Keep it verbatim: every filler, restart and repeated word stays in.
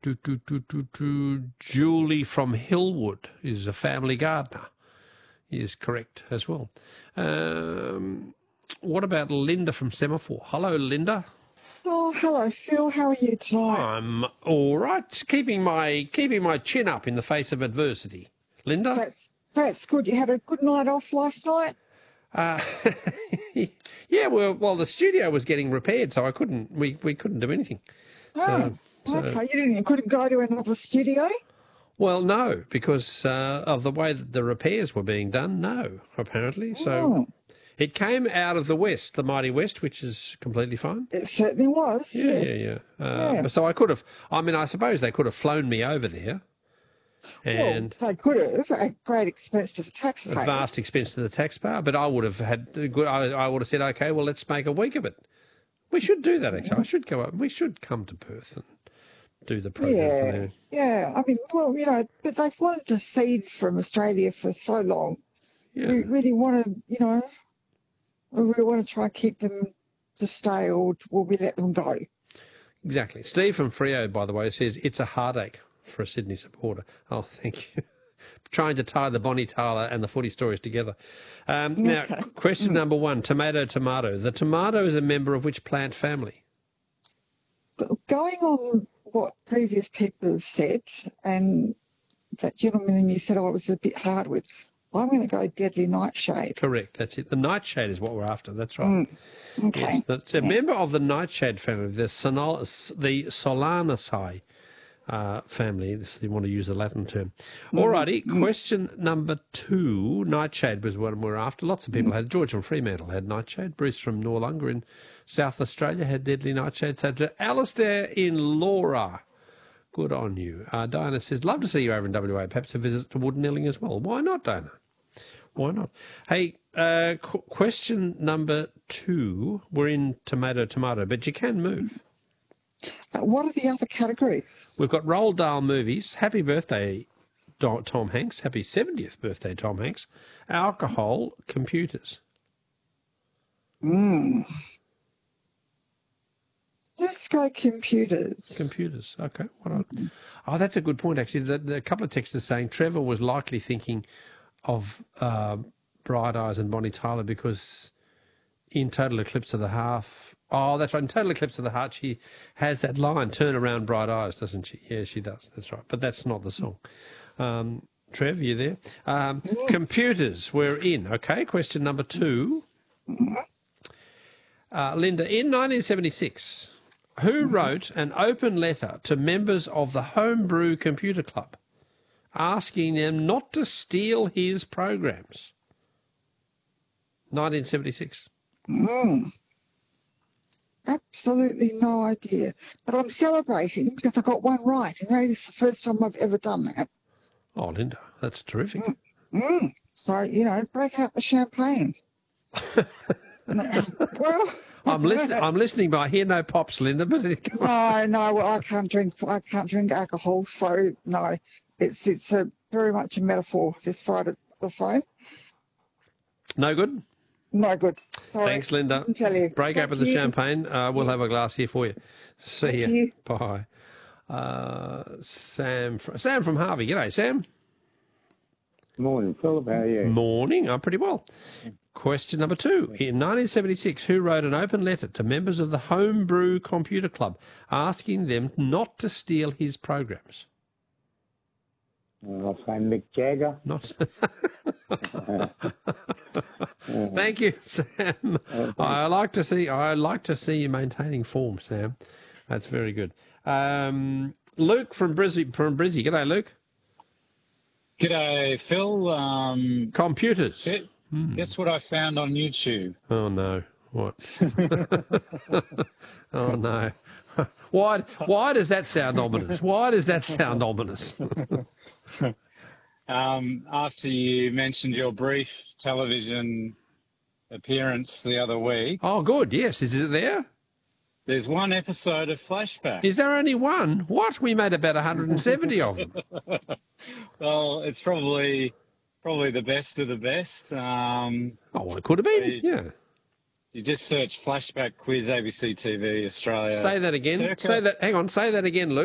do, do, do, do, do. Julie from Hillwood is a family gardener. Is correct as well. Um, what about Linda from Semaphore? Hello, Linda. Oh, hello, Phil. How are you tonight? I'm all right. Just keeping my keeping my chin up in the face of adversity. Linda? That's, that's good. You had a good night off last night? Uh, yeah, well, well, the studio was getting repaired, so I couldn't. We, we couldn't do anything. Oh, so, so, okay. You didn't. You couldn't go to another studio? Well, no, because uh, of the way that the repairs were being done. No, apparently. So Oh. it came out of the West, the mighty West, which is completely fine. It certainly was. Yeah, yes. yeah, yeah. Uh, Yeah. But so I could have. I mean, I suppose they could have flown me over there, and Well, they could have at great expense to the taxpayer. at vast expense to the taxpayer. But I would have had. a good- I, I would have said, okay, well, let's make a week of it. We should do that. Actually, I should go up. We should come to Perth and do the program from Yeah, there. yeah. I mean, well, you know, but they've wanted to seed from Australia for so long. Yeah. We really want to, you know, we really want to try and keep them to stay, or will we let them go? Exactly. Steve from Freo, by the way, says it's a heartache for a Sydney supporter. Oh, thank you. Trying to tie the Bonnie Tyler and the footy stories together. Um, now, Okay. question number one, tomato, tomato. The tomato is a member of which plant family? Going on what previous people have said, and that gentleman you said I was a bit hard with, I'm going to go deadly nightshade. Correct. That's it. The nightshade is what we're after. That's right. Mm. Okay. Yes, that's a member of the nightshade family, the, Sonol- the Solanaceae uh, family, if you want to use the Latin term. All righty. Mm. Question number two. Nightshade was what we're after. Lots of people had. George from Fremantle had nightshade. Bruce from Noarlunga in South Australia had deadly nightshade. So to Alistair in Laura. Good on you. Uh, Diana says, love to see you over in W A. Perhaps a visit to Woodenilling as well. Why not, Diana? Why not? Hey, uh, qu- question number two. We're in tomato, tomato, but you can move. Uh, what are the other categories? We've got Roald Dahl movies. Happy birthday, Do- Tom Hanks. Happy seventieth birthday, Tom Hanks. Alcohol, computers. Mm. Let's go computers. Computers. Okay. What on? Oh, that's a good point, actually. The, the, a couple of texts are saying Trevor was likely thinking of uh, Bright Eyes and Bonnie Tyler because in Total Eclipse of the Heart, oh, that's right, in Total Eclipse of the Heart, she has that line, turn around bright eyes, doesn't she? Yeah, she does, that's right. But that's not the song. Um, Trev, you there? Um, computers, we're in. Okay, question number two. Uh, Linda, in nineteen seventy-six, who wrote an open letter to members of the Homebrew Computer Club asking them not to steal his programs? nineteen seventy-six. Mm. Absolutely no idea. But I'm celebrating because I got one right. And that is the first time I've ever done that. Oh, Linda, that's terrific. Mm. So, you know, break out the champagne. Well, I'm listening. I'm listening, but I hear no pops, Linda. But it, no, no, well, I can't drink. I can't drink alcohol, so no, it's it's a very much a metaphor. This side of the phone, no good. no good. Sorry. Thanks, Linda. Couldn't tell you. Break Thank open the you. champagne. Uh, we'll have a glass here for you. See Thank you. you. Bye. Uh, Sam. From, Sam from Harvey. G'day, Sam. Morning, Phil. How are you? Morning. I'm pretty well. Question number two. In nineteen seventy-six, who wrote an open letter to members of the Homebrew Computer Club asking them not to steal his programs? I'll say Mick Jagger. Not. Thank you, Sam. I like to see. I like to see you maintaining form, Sam. That's very good. Um, Luke from Brizzy. From Brizzy. G'day, Luke. G'day, Phil. Um, Computers. gu- Guess what I found on YouTube? Oh no! What? Oh no! Why? Why does that sound ominous? Why does that sound ominous? Um, after you mentioned your brief television appearance the other week, Oh, good. Yes. Is it there? there's one episode of Flashback. Is there only one? What? We made about one hundred seventy of them. Well, it's probably probably the best of the best. Um, Oh, well, it could have been. Yeah. you just search Flashback Quiz A B C T V Australia. Say that again. Circa- Say that. Hang on. Say that again, Luke.